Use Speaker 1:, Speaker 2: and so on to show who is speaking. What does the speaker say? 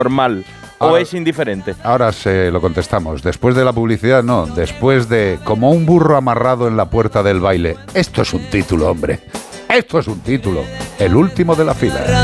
Speaker 1: normal. ¿O es indiferente?
Speaker 2: Ahora se lo contestamos. Después de la publicidad, no. Después de como un burro amarrado en la puerta del baile. Esto es un título, hombre. Esto es un título. El último de la fila.